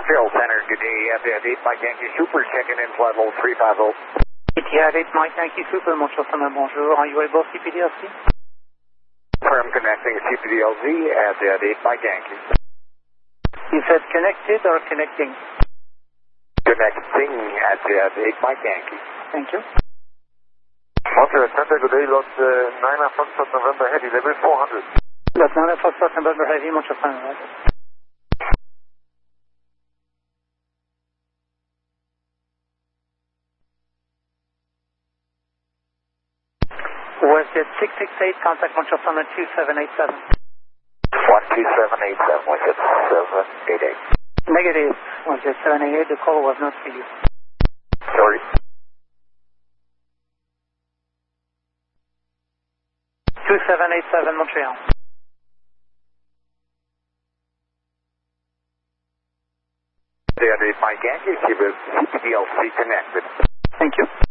Montreal Center, good day. Etihad 8 Mike Yankee Super checking in flight level 350. Etihad 8 Mike Yankee Super, Montreal Center, bonjour. Are you able CPDLC? Firm connecting CPDLZ, Etihad 8 Mike Yankee. You said connected or connecting? Connecting Etihad 8 Mike Yankee. Thank you. Montreal Center, good day. Lot 9 Foxtrot November Heavy, level 400. Lot 9 Foxtrot November Heavy, Montreal Center, right? WestJet 668, contact Montreal Center 2787. 12787, WestJet 788. Negative, WestJet 788, the call was not for you. Sorry. 2787 Montreal. Etihad 8 Mike Yankee, CPDLC connected. Thank you.